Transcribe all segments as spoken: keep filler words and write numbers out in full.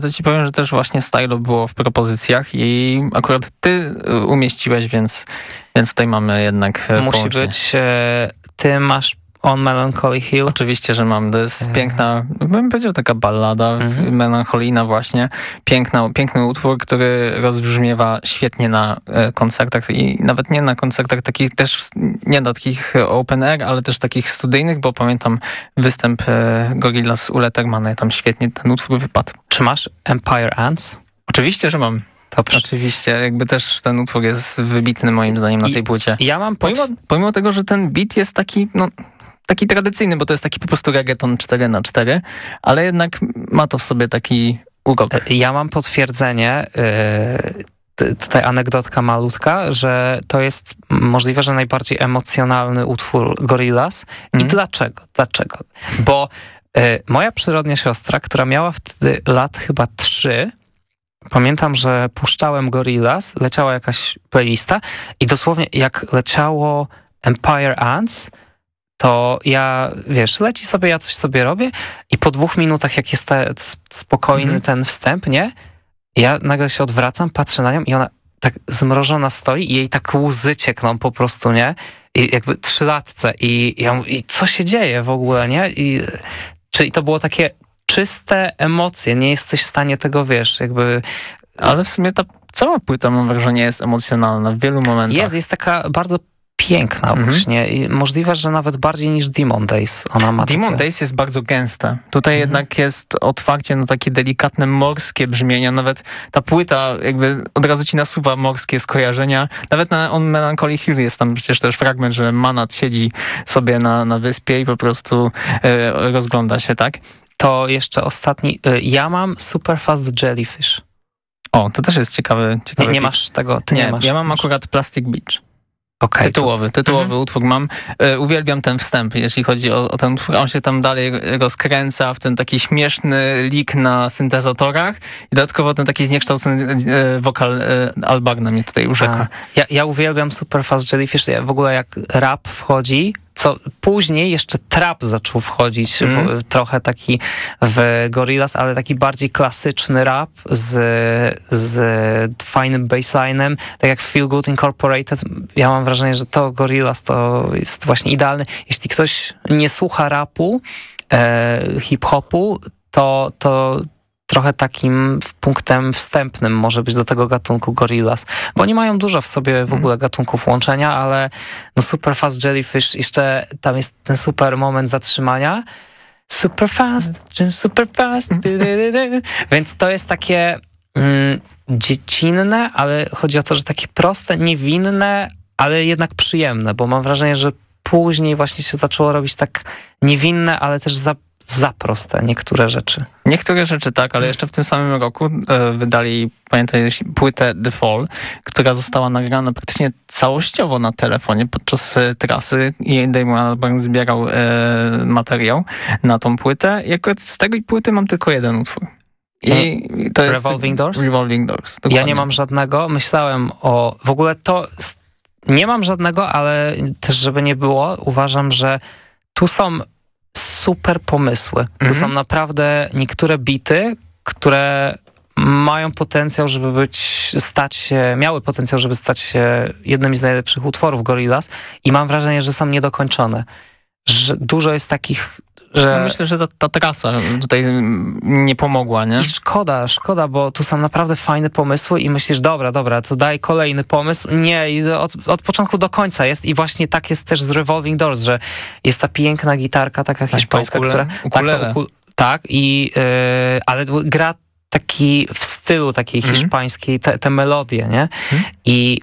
To ci powiem, że też właśnie Stylo było w propozycjach i akurat ty umieściłeś, więc, więc tutaj mamy jednak Musi połączenie. być, e, ty masz On Melancholy Hill. Oczywiście, że mam. To jest e... piękna, bym powiedział, taka ballada, mm-hmm. melancholijna właśnie. Piękna, piękny utwór, który rozbrzmiewa świetnie na e, koncertach i nawet nie na koncertach takich też, nie na takich open air, ale też takich studyjnych, bo pamiętam występ e, Gorillaz u Lettermana, tam świetnie ten utwór wypadł. Czy masz Empire Ants? Oczywiście, że mam. Dobrze. Oczywiście, jakby też ten utwór jest wybitny moim zdaniem na tej płycie. I ja mam pod... pomimo, pomimo tego, że ten beat jest taki, no, taki tradycyjny, bo to jest taki po prostu reggaeton cztery na cztery, ale jednak ma to w sobie taki urok. Ja mam potwierdzenie, yy, tutaj anegdotka malutka, że to jest możliwe, że najbardziej emocjonalny utwór Gorillaz. Mm. I dlaczego? Dlaczego? Bo yy, moja przyrodnia siostra, która miała wtedy lat chyba trzy, pamiętam, że puszczałem Gorillaz, leciała jakaś playlista i dosłownie jak leciało Empire Ants, to ja, wiesz, leci sobie, ja coś sobie robię i po dwóch minutach, jak jest te, spokojny mm-hmm. ten wstęp, nie? Ja nagle się odwracam, patrzę na nią i ona tak zmrożona stoi i jej tak łzy ciekną po prostu, nie? I jakby trzylatce i ja mówię, i co się dzieje w ogóle, nie? I, czyli to było takie czyste emocje, nie jesteś w stanie tego, wiesz, jakby... Ale w sumie ta cała płyta, mam wrażenie, jest emocjonalna w wielu momentach. Jest, jest taka bardzo piękna mm-hmm. właśnie i możliwe, że nawet bardziej niż Demon Days ona ma. Demon takie... Days jest bardzo gęsta. Tutaj mm-hmm. jednak jest otwarcie na takie delikatne morskie brzmienia. Nawet ta płyta jakby od razu ci nasuwa morskie skojarzenia. Nawet na On Melancholy Hill jest tam przecież też fragment, że Manat siedzi sobie na, na wyspie i po prostu e, rozgląda się, tak? To jeszcze ostatni. Ja mam Super Fast Jellyfish. O, to też jest ciekawy. ciekawy nie, nie masz tego, ty nie, nie masz. Ja mam akurat Plastic Beach. Okay, tytułowy, to... tytułowy mhm. utwór mam. E, uwielbiam ten wstęp, jeśli chodzi o, o ten utwór. On się tam dalej rozkręca w ten taki śmieszny lik na syntezatorach i dodatkowo ten taki zniekształcony e, wokal e, Albarna mnie tutaj urzeka. Ja, ja uwielbiam Super Fast Jellyfish. Ja w ogóle jak rap wchodzi, co później jeszcze trap zaczął wchodzić, mm. w, trochę taki w Gorillaz, ale taki bardziej klasyczny rap z, z fajnym bassline'em, tak jak Feel Good Incorporated. Ja mam wrażenie, że to Gorillaz to jest właśnie idealny. Jeśli ktoś nie słucha rapu, e, hip-hopu, to, to trochę takim punktem wstępnym może być do tego gatunku Gorillaz, bo oni mają dużo w sobie w ogóle gatunków łączenia, ale no Super Fast Jellyfish, jeszcze tam jest ten super moment zatrzymania. Super fast, super fast. Dy, dy, dy. Więc to jest takie mm, dziecinne, ale chodzi o to, że takie proste, niewinne, ale jednak przyjemne, bo mam wrażenie, że później właśnie się zaczęło robić tak niewinne, ale też za za proste niektóre rzeczy. Niektóre rzeczy tak, ale jeszcze w tym samym roku e, wydali, pamiętaj, płytę The Fall, która została nagrana praktycznie całościowo na telefonie podczas e, trasy i Damon Albarn zbierał e, materiał na tą płytę i akurat z tej płyty mam tylko jeden utwór. I to jest Revolving Doors? Revolving Doors. Dokładnie. Ja nie mam żadnego. Myślałem o... W ogóle to... Nie mam żadnego, ale też żeby nie było, uważam, że tu są super pomysły. Tu mm-hmm. są naprawdę niektóre bity, które mają potencjał, żeby być, stać się, miały potencjał, żeby stać się jednym z najlepszych utworów Gorillaz i mam wrażenie, że są niedokończone. Że dużo jest takich, że... No myślę, że ta, ta trasa tutaj nie pomogła, nie? I szkoda, szkoda, bo tu są naprawdę fajne pomysły i myślisz, dobra, dobra, to daj kolejny pomysł. Nie, i od, od początku do końca jest i właśnie tak jest też z Revolving Doors, że jest ta piękna gitarka, taka hiszpańska, ukule, która... ukulele. Tak, to ukul, tak i, yy, ale gra taki w stylu takiej mm. hiszpańskiej, te, te melodie, nie? Mm. I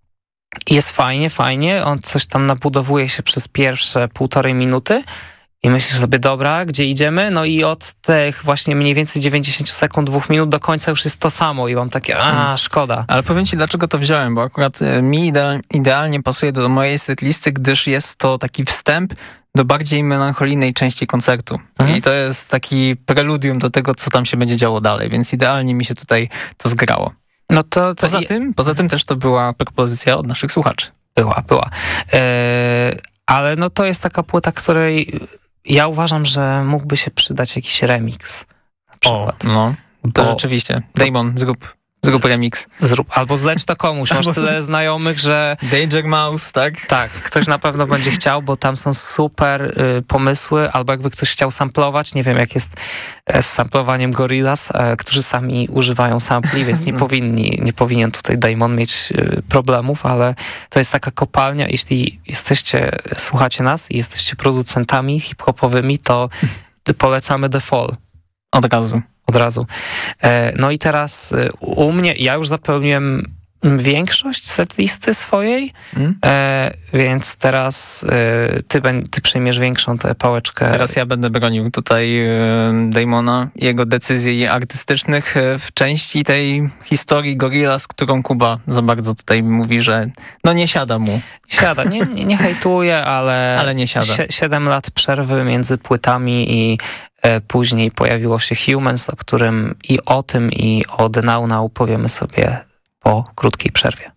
jest fajnie, fajnie, on coś tam nabudowuje się przez pierwsze półtorej minuty i myślisz sobie, dobra, gdzie idziemy? No i od tych właśnie mniej więcej dziewięćdziesiąt sekund, dwóch minut do końca już jest to samo i mam takie, a szkoda. Ale powiem ci, dlaczego to wziąłem, bo akurat mi ideal, idealnie pasuje do mojej setlisty, gdyż jest to taki wstęp do bardziej melancholijnej części koncertu. Mhm. I to jest taki preludium do tego, co tam się będzie działo dalej, więc idealnie mi się tutaj to zgrało. No to, to poza, je... tym, poza tym też to była propozycja od naszych słuchaczy. Była, była. Yy, ale no to jest taka płyta, której ja uważam, że mógłby się przydać jakiś remix. Na przykład. O, no. Bo... To rzeczywiście. Damon, zrób. Zrób remix. Zrób. Albo zleć to komuś. Masz tyle znajomych, że... Danger Mouse, tak? Tak. Ktoś na pewno będzie chciał, bo tam są super y, pomysły. Albo jakby ktoś chciał samplować. Nie wiem, jak jest z samplowaniem Gorillaz, y, którzy sami używają sampli, więc nie powinni, nie powinien tutaj Damon mieć y, problemów, ale to jest taka kopalnia. Jeśli jesteście, słuchacie nas i jesteście producentami hip-hopowymi, to polecamy The Fall. Od razu. Od razu. No i teraz u mnie, ja już zapełniłem większość setlisty swojej, hmm? e, więc teraz e, ty, ty przejmiesz większą tę pałeczkę. Teraz ja będę bronił tutaj e, Damona, jego decyzji artystycznych e, w części tej historii Gorillaz, którą Kuba za bardzo tutaj mówi, że no nie siada mu. Siada, nie, nie, nie hejtuje, ale, ale nie siada. Si- siedem lat przerwy między płytami i e, później pojawiło się Humans, o którym i o tym i o The Now Now powiemy sobie po krótkiej przerwie.